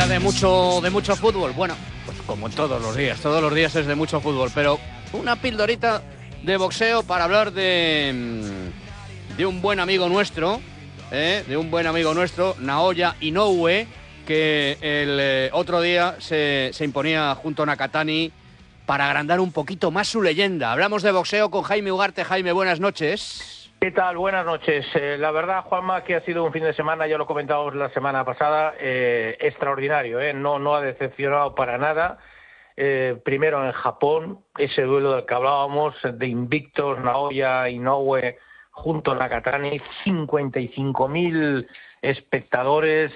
día de mucho fútbol. Bueno, pues como todos los días es de mucho fútbol, pero una pildorita de boxeo para hablar de un buen amigo nuestro, Naoya Inoue, que el otro día se imponía junto a Nakatani para agrandar un poquito más su leyenda. Hablamos de boxeo con Jaime Ugarte. Jaime, buenas noches. ¿Qué tal? Buenas noches. La verdad, Juanma, que ha sido un fin de semana, ya lo comentábamos la semana pasada, extraordinario, no ha decepcionado para nada. Primero en Japón, ese duelo del que hablábamos, de invictos, Naoya Inoue junto a Nakatani, 55.000 espectadores,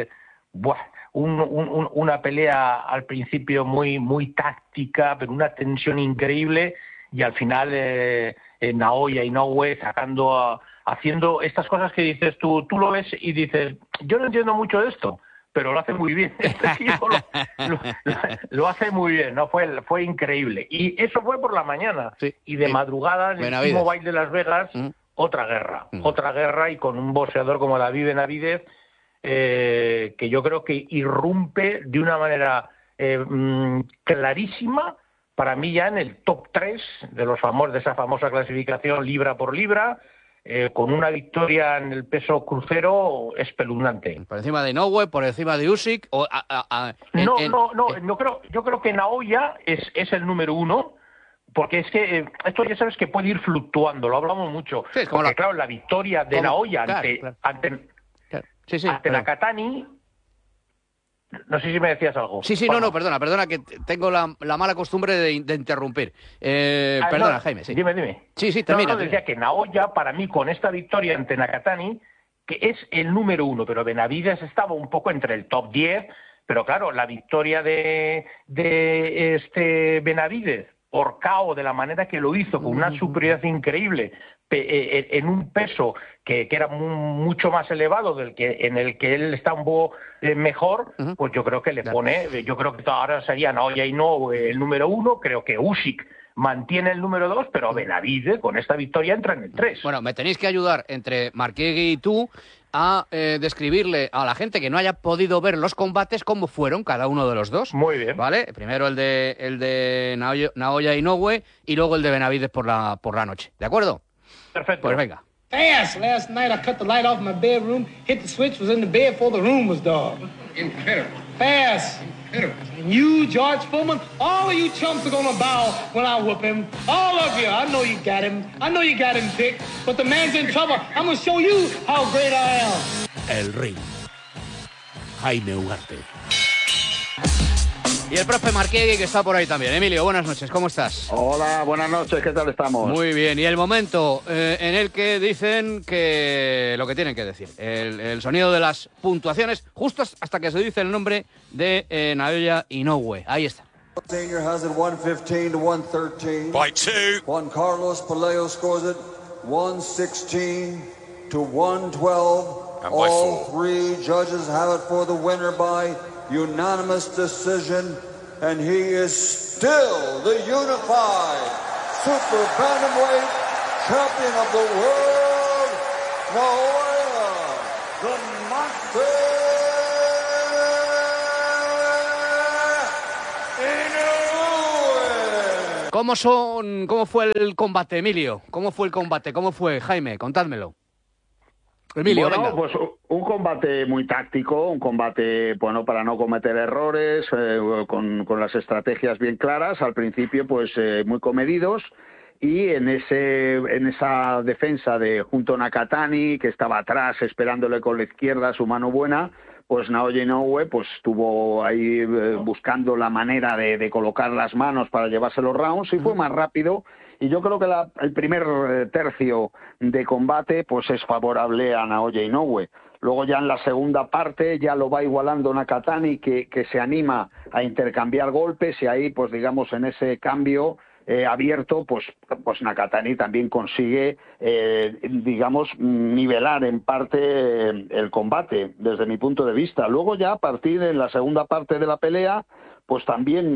una pelea al principio muy táctica, pero una tensión increíble, y al final Naoya Inoue haciendo estas cosas que dices tú lo ves y dices, yo no entiendo mucho de esto, pero lo hace muy bien. Este tío lo hace muy bien, ¿no? Fue increíble. Y eso fue por la mañana. Sí, y de madrugada, en el T-Mobile de Las Vegas, otra guerra, y con un boxeador como David Benavidez, que yo creo que irrumpe de una manera clarísima, para mí ya en el top 3 de esa famosa clasificación libra por libra, con una victoria en el peso crucero espeluznante. ¿Por encima de Inoue, por encima de Usyk? Yo creo que Naoya es el número 1, porque es que esto ya sabes que puede ir fluctuando, lo hablamos mucho. Sí, porque claro, la victoria de Naoya ante Nakatani... No sé si me decías algo. Sí, no, perdona, que tengo la mala costumbre de interrumpir. Perdona, Jaime, sí. Dime. Sí, termina. Decía que Naoya, para mí, con esta victoria ante Nakatani, que es el número 1, pero Benavidez estaba un poco entre el top 10, pero claro, la victoria de Benavidez por KO, de la manera que lo hizo, con una superioridad increíble, en un peso que era mucho más elevado en el que él está un poco mejor, pues yo creo que le pone, yo creo que ahora sería Naoya Inoue el número 1, creo que Usyk mantiene el número 2, pero Benavidez con esta victoria entra en el 3. Bueno, me tenéis que ayudar entre Marquiegui y tú a describirle a la gente que no haya podido ver los combates cómo fueron cada uno de los dos. Muy bien. ¿Vale? Primero el de Naoya Inoue y luego el de Benavidez por la noche. ¿De acuerdo? Perfecto. Pues venga. Fast. Last night I cut the light off my bedroom, hit the switch, was in the bed before the room was dark. Incredible. Fast. Incredible. And you, George Foreman, all of you chumps are gonna bow when I whoop him. All of you. I know you got him. I know you got him picked. But the man's in trouble. I'm gonna show you how great I am. El ring. Jaime Ugarte. Y el profe Marquiegui, que está por ahí también. Emilio, buenas noches, ¿cómo estás? Hola, buenas noches, ¿qué tal estamos? Muy bien, y el momento en el que dicen que lo que tienen que decir. El sonido de las puntuaciones, justo hasta que se dice el nombre de Naoya Inoue. Ahí está. Senior has it 115 to 113. By 2. Juan Carlos Pelayo scores it 116 to 112. And by 4. All 3 judges have it for the winner by unanimous decision, and he is still the unified super bantamweight champion of the world, Naoya the Monster Inoue. ¿Cómo fue el combate, Emilio? ¿Cómo fue el combate? ¿Cómo fue, Jaime? Contádmelo. Emilio, bueno, venga. Pues un combate muy táctico, un combate, bueno, para no cometer errores, con las estrategias bien claras, al principio pues muy comedidos, y en esa defensa de junto a Nakatani, que estaba atrás esperándole con la izquierda su mano buena, pues Naoya Inoue pues estuvo ahí buscando la manera de colocar las manos para llevarse los rounds, y fue más rápido. Y yo creo que el primer tercio de combate pues es favorable a Naoya Inoue. Luego ya en la segunda parte ya lo va igualando Nakatani, que se anima a intercambiar golpes, y ahí pues digamos en ese cambio abierto pues Nakatani también consigue digamos nivelar en parte el combate desde mi punto de vista. Luego ya a partir de la segunda parte de la pelea pues también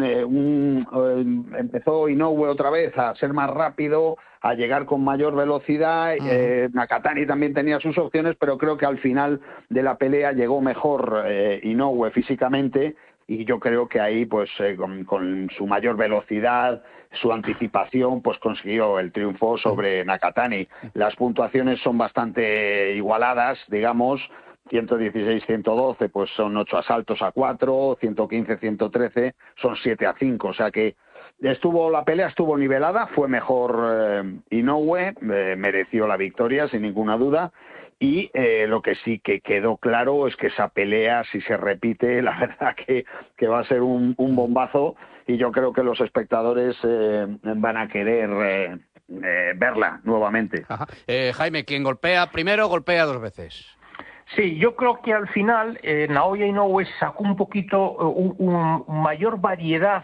empezó Inoue otra vez a ser más rápido, a llegar con mayor velocidad. Nakatani también tenía sus opciones, pero creo que al final de la pelea llegó mejor Inoue físicamente, y yo creo que ahí, pues con su mayor velocidad, su anticipación, pues consiguió el triunfo sobre Nakatani. Las puntuaciones son bastante igualadas, digamos. 116-112, pues son 8 asaltos a 4, 115-113 son 7-5, o sea que la pelea estuvo nivelada, fue mejor Inoue, mereció la victoria sin ninguna duda, y lo que sí que quedó claro es que esa pelea, si se repite, la verdad que va a ser un bombazo, y yo creo que los espectadores van a querer verla nuevamente. Jaime, quien golpea primero, golpea dos veces. Sí, yo creo que al final Naoya Inoue sacó un poquito, un mayor variedad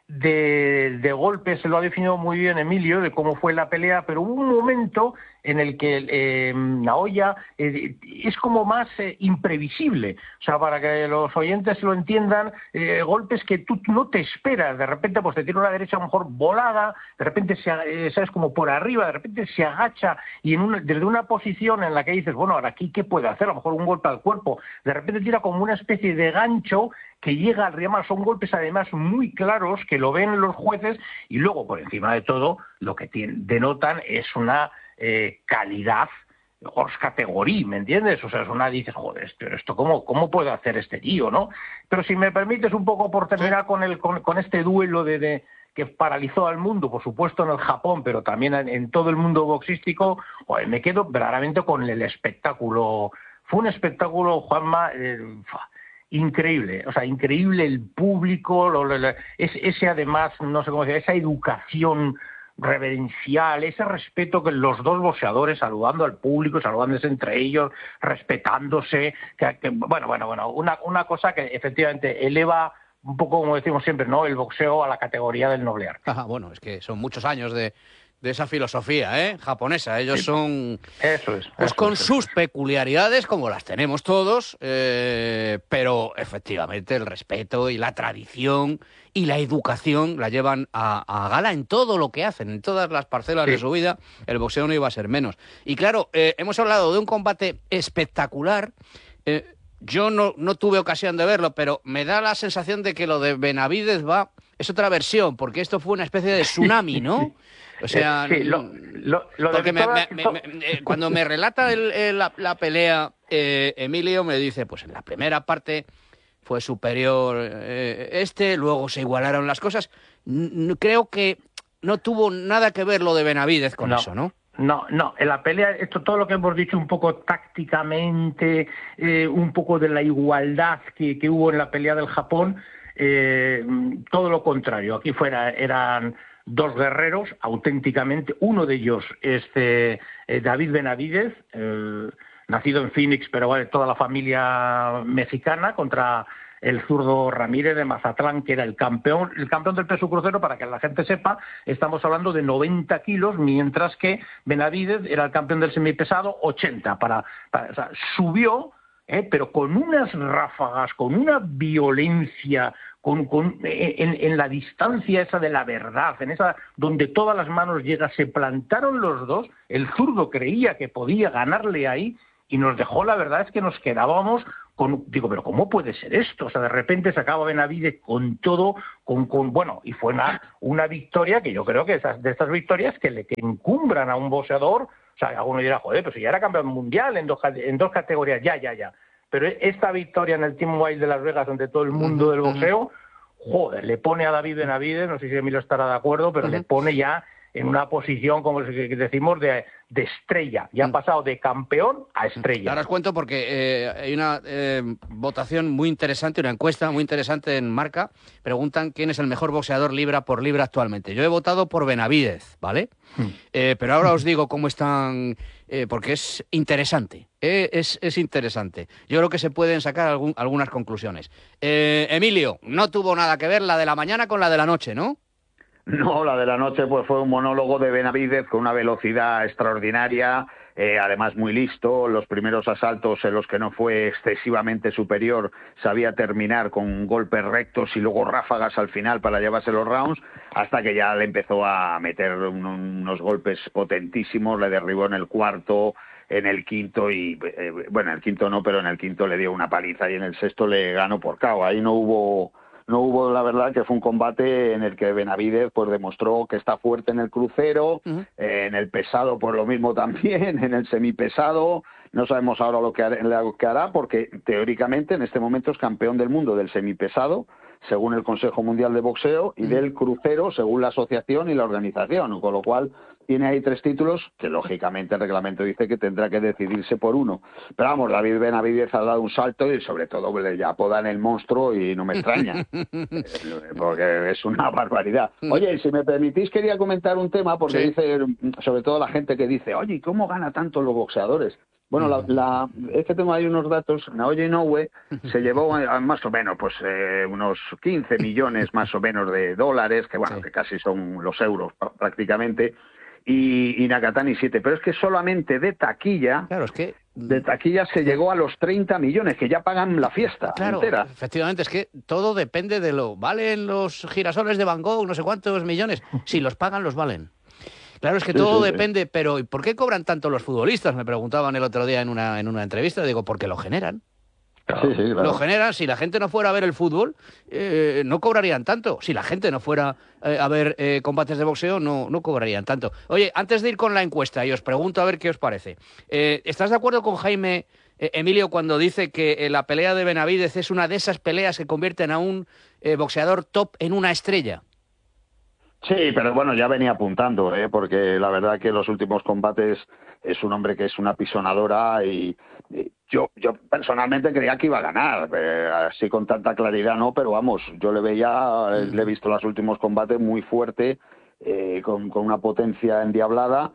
de golpes, se lo ha definido muy bien Emilio, de cómo fue la pelea, pero hubo un momento en el que Naoya es como más imprevisible. O sea, para que los oyentes lo entiendan, golpes que tú no te esperas. De repente pues te tira una derecha a lo mejor volada, de repente sabes, como por arriba, de repente se agacha y desde una posición en la que dices, bueno, ahora aquí ¿qué puede hacer? A lo mejor un golpe al cuerpo. De repente tira como una especie de gancho que llega al rival. Son golpes además muy claros que lo ven los jueces, y luego por encima de todo lo que denotan es una calidad hors categoría, ¿me entiendes? O sea, es una, dices, joder, pero esto ¿cómo puede hacer este tío, no? Pero si me permites un poco por terminar con este duelo que paralizó al mundo, por supuesto en el Japón, pero también en todo el mundo boxístico, joder, me quedo verdaderamente con el espectáculo. Fue un espectáculo, Juanma, increíble, o sea, increíble el público, ese además, no sé cómo decir, esa educación reverencial, ese respeto que los dos boxeadores saludando al público, saludándose entre ellos, respetándose, bueno, una cosa que efectivamente eleva un poco, como decimos siempre, ¿no?, el boxeo a la categoría del noble arte. Bueno, es que son muchos años de esa filosofía japonesa. Ellos son con sus peculiaridades, como las tenemos todos, pero efectivamente el respeto y la tradición y la educación la llevan a gala en todo lo que hacen, en todas las parcelas de su vida. El boxeo no iba a ser menos. Y claro, hemos hablado de un combate espectacular. Yo no tuve ocasión de verlo, pero me da la sensación de que lo de Benavidez es otra versión, porque esto fue una especie de tsunami, ¿no? O sea, cuando me relata la pelea, Emilio me dice, pues en la primera parte fue superior luego se igualaron las cosas. Creo que no tuvo nada que ver lo de Benavidez con eso, ¿no? No, en la pelea, todo lo que hemos dicho un poco tácticamente, un poco de la igualdad que hubo en la pelea del Japón, todo lo contrario. Aquí eran dos guerreros, auténticamente. Uno de ellos es David Benavidez, nacido en Phoenix, pero vale, toda la familia mexicana, contra el zurdo Ramírez de Mazatlán, que era el campeón del peso crucero. Para que la gente sepa, estamos hablando de 90 kilos, mientras que Benavidez era el campeón del semipesado, 80. O sea, subió, pero con unas ráfagas, con una violencia, en la distancia esa de la verdad, en esa donde todas las manos llegan, se plantaron los dos. El zurdo creía que podía ganarle ahí y nos dejó, la verdad es que nos quedábamos digo, pero ¿cómo puede ser esto? O sea, de repente se acaba Benavidez con todo, bueno, y fue una victoria que yo creo que de estas victorias que encumbran a un boxeador. O sea, alguno dirá, joder, pues si ya era campeón mundial en dos categorías, ya. Pero esta victoria en el Team Wild de Las Vegas ante todo el mundo del boxeo, joder, le pone a David Benavidez, no sé si Emilio estará de acuerdo, pero le pone ya en una posición, como decimos, de estrella. Ya ha pasado de campeón a estrella. Ahora os cuento porque hay una votación muy interesante, una encuesta muy interesante en Marca. Preguntan quién es el mejor boxeador libra por libra actualmente. Yo he votado por Benavidez, ¿vale? Pero ahora os digo cómo están, porque es interesante. Es interesante. Yo creo que se pueden sacar algunas conclusiones. Emilio, no tuvo nada que ver la de la mañana con la de la noche, ¿no? No, la de la noche pues fue un monólogo de Benavidez con una velocidad extraordinaria, además muy listo. Los primeros asaltos en los que no fue excesivamente superior sabía terminar con golpes rectos y luego ráfagas al final para llevarse los rounds, hasta que ya le empezó a meter unos golpes potentísimos, le derribó en el cuarto, en el quinto y, bueno, en el quinto no, pero en el quinto le dio una paliza y en el sexto le ganó por KO. Ahí no hubo, la verdad, que fue un combate en el que Benavidez pues demostró que está fuerte en el crucero, en el pesado por lo mismo también, en el semipesado. No sabemos ahora lo que hará, porque teóricamente en este momento es campeón del mundo del semipesado, según el Consejo Mundial de Boxeo, y del crucero, según la asociación y la organización, con lo cual tiene ahí 3 títulos que lógicamente el reglamento dice que tendrá que decidirse por uno. Pero vamos, David Benavidez ha dado un salto y sobre todo le apodan el monstruo y no me extraña, porque es una barbaridad. Oye, si me permitís quería comentar un tema, porque dice, sobre todo la gente que dice, oye, ¿cómo gana tanto los boxeadores? Bueno, es que tengo ahí unos datos. Naoya Inoue se llevó más o menos pues unos 15 millones más o menos de dólares, que bueno, que casi son los euros prácticamente, y Nakatani 7, pero es que solamente de taquilla, claro, es que de taquilla se llegó a los 30 millones, que ya pagan la fiesta entera. Efectivamente, es que todo depende de lo... ¿Valen los girasoles de Van Gogh no sé cuántos millones? Si los pagan, los valen. Claro, es que todo depende, pero ¿y por qué cobran tanto los futbolistas? Me preguntaban el otro día en una entrevista. Digo, porque lo generan. Claro. Claro. Lo generan. Si la gente no fuera a ver el fútbol, no cobrarían tanto. Si la gente no fuera a ver combates de boxeo, no cobrarían tanto. Oye, antes de ir con la encuesta, y os pregunto a ver qué os parece. ¿Estás de acuerdo con Jaime, Emilio, cuando dice que la pelea de Benavidez es una de esas peleas que convierten a un boxeador top en una estrella? Sí, pero bueno, ya venía apuntando, porque la verdad que en los últimos combates es un hombre que es una pisonadora y yo personalmente creía que iba a ganar, así con tanta claridad no, pero vamos, yo le he visto los últimos combates muy fuerte, con una potencia endiablada.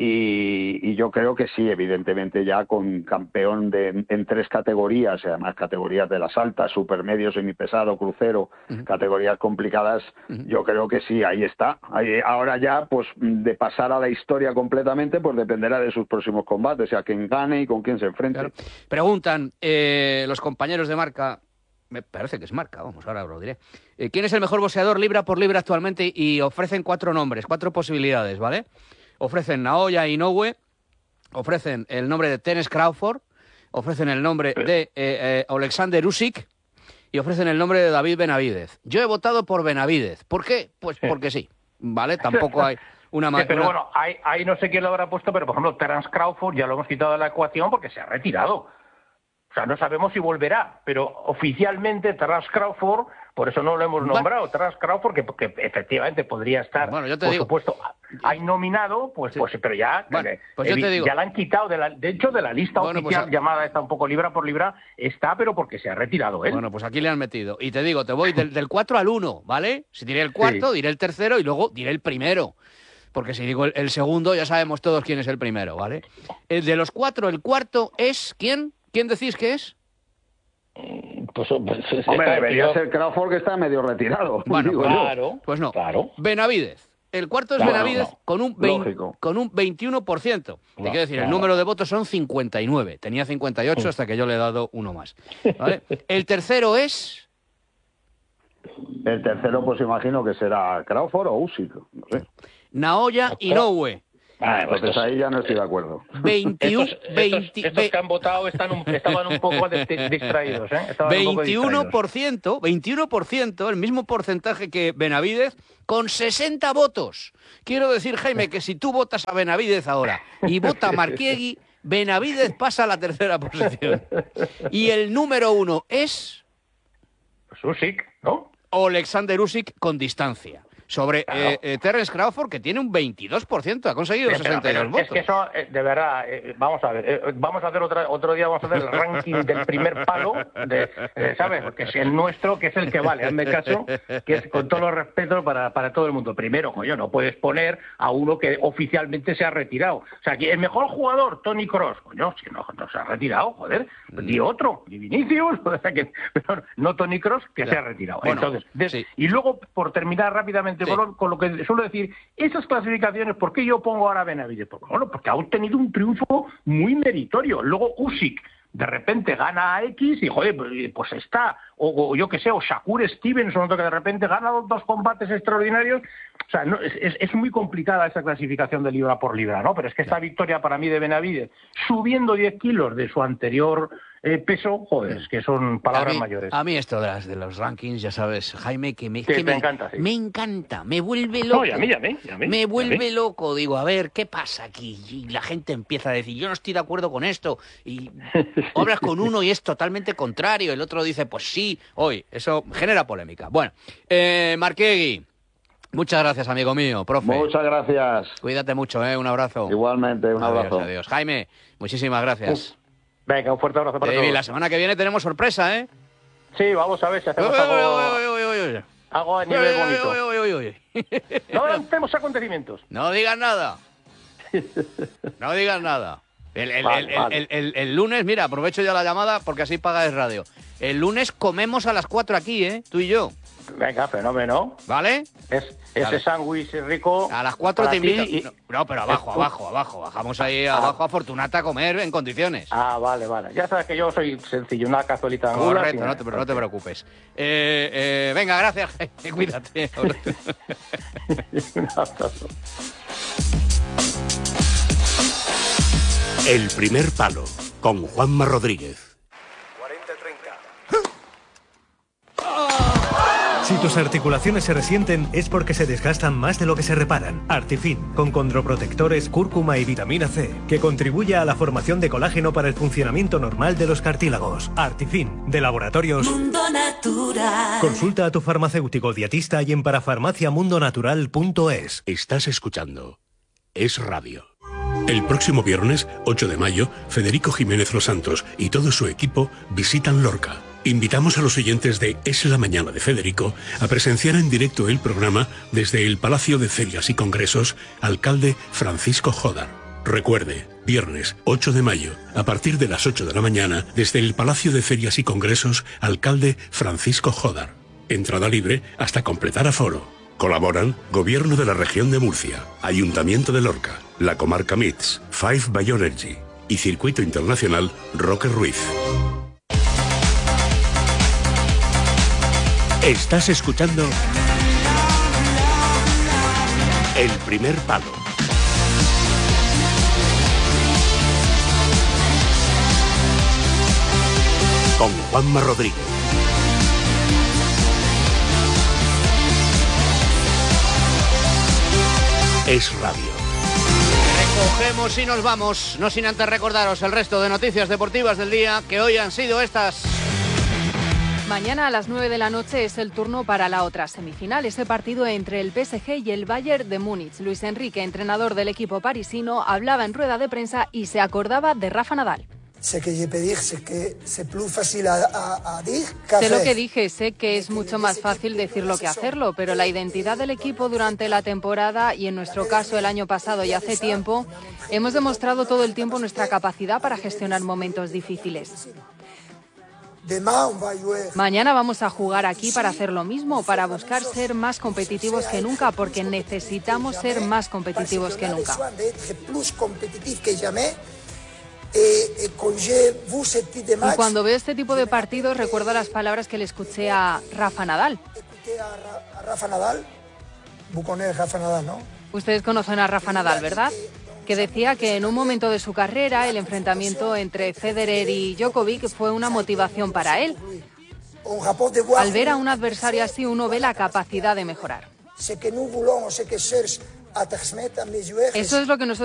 Y yo creo que sí, evidentemente ya con campeón en 3 categorías, además categorías de las altas, supermedio, semipesado, crucero, categorías complicadas, yo creo que sí, ahí está. Ahora ya, pues de pasar a la historia completamente, pues dependerá de sus próximos combates, a quién gane y con quién se enfrente. Claro. Preguntan los compañeros de Marca, me parece que es Marca, vamos, ahora os lo diré. ¿Quién es el mejor boxeador libra por libra actualmente? Y ofrecen 4 nombres, 4 posibilidades, ¿vale? Ofrecen Naoya Inoue, ofrecen el nombre de Terence Crawford, ofrecen el nombre de Alexander Usyk y ofrecen el nombre de David Benavidez. Yo he votado por Benavidez. ¿Por qué? Pues porque sí, ¿vale? Tampoco hay una... Pero bueno, ahí no sé quién lo habrá puesto, pero por ejemplo Terence Crawford ya lo hemos quitado de la ecuación porque se ha retirado. O sea, no sabemos si volverá, pero oficialmente Terence Crawford, por eso no lo hemos nombrado, Terence Crawford, que efectivamente podría estar, bueno, yo te digo, supuesto, hay nominado, pues pero ya, bueno, pues yo te digo, ya la han quitado, de hecho, de la lista oficial llamada, está un poco libra por libra, está, pero porque se ha retirado él. Bueno, pues aquí le han metido. Y te digo, te voy del 4 al 1, ¿vale? Si diré el cuarto, diré el tercero y luego diré el primero. Porque si digo el segundo, ya sabemos todos quién es el primero, ¿vale? De los 4, el cuarto es, ¿quién? ¿Quién decís que es? Pues hombre, debería ser Crawford, que está medio retirado. Bueno, claro. Pues no. Claro. Benavidez. El cuarto es Benavidez con un 21%. Te quiero decir, el número de votos son 59. Tenía 58 hasta que yo le he dado uno más. ¿Vale? El tercero es... El tercero, pues imagino que será Crawford o Usyk. No sé. Naoya Inoue. Entonces ahí ya no estoy de acuerdo. 21, estos que han votado estaban un poco distraídos, ¿eh? 21%, el mismo porcentaje que Benavidez, con 60 votos. Quiero decir, Jaime, que si tú votas a Benavidez ahora y vota a Marquiegui, Benavidez pasa a la tercera posición. Y el número 1 es... Pues Usyk, ¿no? Alexander Usyk con distancia. Sobre Terence Crawford, que tiene un 22%, ha conseguido 62 votos. Es que eso, de verdad, vamos a ver, vamos a hacer otro día, vamos a hacer el ranking del primer palo, ¿sabes? Porque es el nuestro, que es el que vale, hazme caso, que es con todos los respetos para todo el mundo. Primero, coño, no puedes poner a uno que oficialmente se ha retirado. O sea, que el mejor jugador, Tony Kroos, coño, si no se ha retirado, joder, di otro, di Vinicius, o sea, que, pero no Tony Kroos, que se ha retirado. Bueno, entonces, y luego, por terminar rápidamente, exactamente, con lo que suelo decir, esas clasificaciones, ¿por qué yo pongo ahora a Benavidez? Bueno, porque ha obtenido un triunfo muy meritorio. Luego Usyk de repente gana a X y, joder, pues está, o yo que sé, o Shakur Stevenson, que de repente gana 2 combates extraordinarios. O sea, no, es muy complicada esa clasificación de libra por libra, ¿no? Pero es que esta victoria para mí de Benavidez, subiendo 10 kilos de su anterior peso, joder, es que son palabras mayores. A mí esto de los rankings, ya sabes, Jaime, que me encanta, sí. Me encanta, me vuelve loco. No, y a mí. Me vuelve loco, digo, a ver, ¿qué pasa aquí? Y la gente empieza a decir, yo no estoy de acuerdo con esto, y hablas con uno y es totalmente contrario, el otro dice, pues sí, hoy, eso genera polémica. Bueno, Marquiegui, muchas gracias, amigo mío, profe. Muchas gracias. Cuídate mucho, un abrazo. Igualmente, un abrazo. Adiós. Jaime, muchísimas gracias. Venga, un fuerte abrazo para todos. Y la semana que viene tenemos sorpresa, ¿eh? Sí, vamos a ver si hacemos algo a nivel bonito. No adelantemos acontecimientos. No digas nada. No digas nada. El lunes, mira, aprovecho ya la llamada porque así paga el radio. El lunes comemos a las 4 aquí, tú y yo. Venga, fenómeno. ¿Vale? Ese sándwich rico. A las 4 te invito. No, pero abajo. Bajamos ahí abajo a Fortunata a comer en condiciones. Vale. Ya sabes que yo soy sencillo, una cazuelita de angulas. Correcto, no te preocupes. Venga, gracias. Cuídate. Un abrazo. El primer palo, con Juanma Rodríguez. 40-30. Si tus articulaciones se resienten es porque se desgastan más de lo que se reparan. Artifin, con condroprotectores, cúrcuma y vitamina C, que contribuye a la formación de colágeno para el funcionamiento normal de los cartílagos. Artifin, de Laboratorios Mundo Natural. Consulta a tu farmacéutico dietista y en parafarmaciamundonatural.es. Estás escuchando Es Radio. El próximo viernes, 8 de mayo, Federico Jiménez Los Santos y todo su equipo visitan Lorca. Invitamos a los oyentes de Es la Mañana de Federico a presenciar en directo el programa desde el Palacio de Ferias y Congresos, alcalde Francisco Jodar. Recuerde, viernes 8 de mayo, a partir de las 8 de la mañana, desde el Palacio de Ferias y Congresos, alcalde Francisco Jodar. Entrada libre hasta completar aforo. Colaboran Gobierno de la Región de Murcia, Ayuntamiento de Lorca, la Comarca MITS, Five Bioenergy y Circuito Internacional Roque Ruiz. Estás escuchando El primer palo. Con Juanma Rodríguez. Es Radio. Recogemos y nos vamos, no sin antes recordaros el resto de noticias deportivas del día, que hoy han sido estas. Mañana a las 9 de la noche es el turno para la otra semifinal, ese partido entre el PSG y el Bayern de Múnich. Luis Enrique, entrenador del equipo parisino, hablaba en rueda de prensa y se acordaba de Rafa Nadal. Sé lo que dije, sé que es mucho más fácil decirlo que hacerlo, pero la identidad del equipo durante la temporada y en nuestro caso el año pasado y hace tiempo, hemos demostrado todo el tiempo nuestra capacidad para gestionar momentos difíciles. Mañana vamos a jugar aquí para hacer lo mismo, para buscar ser más competitivos que nunca, porque necesitamos ser más competitivos que nunca. Y cuando veo este tipo de partidos recuerdo las palabras que le escuché a Rafa Nadal. ¿No? Ustedes conocen a Rafa Nadal, ¿verdad? Que decía que en un momento de su carrera el enfrentamiento entre Federer y Djokovic fue una motivación para él. Al ver a un adversario así uno ve la capacidad de mejorar. Eso es lo que nosotros